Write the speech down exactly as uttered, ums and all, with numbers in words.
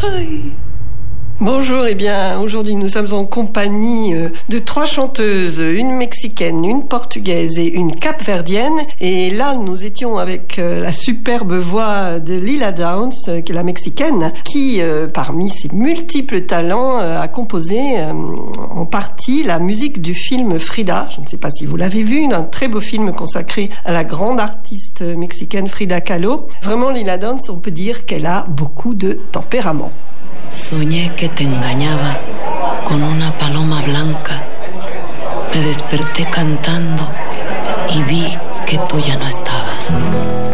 Bonjour, eh bien aujourd'hui nous sommes en compagnie de trois chanteuses, une mexicaine, une portugaise et une capverdienne. Et là nous étions avec la superbe voix de Lila Downs, qui est la mexicaine, qui parmi ses multiples talents a composé en partie la musique du film Frida. Je ne sais pas si vous l'avez vu, un très beau film consacré à la grande artiste mexicaine Frida Kahlo. Vraiment Lila Downs, on peut dire qu'elle a beaucoup de tempérament. Soñé que te engañaba con una paloma blanca. Me desperté cantando y vi que tú ya no estabas.